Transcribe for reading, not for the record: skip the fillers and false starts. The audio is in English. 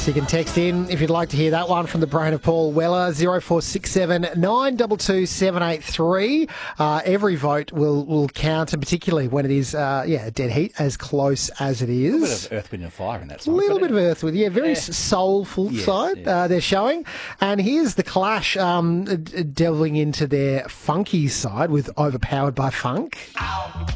So you can text in if you'd like to hear that one from the brain of Paul Weller, 0467 922 783. Every vote will count, and particularly when it is dead heat, as close as it is. A little bit of Earth, Wind and Fire in that song. A little bit of Earth Wind, very soulful side they're showing. And here's the Clash delving into their funky side with Overpowered by Funk.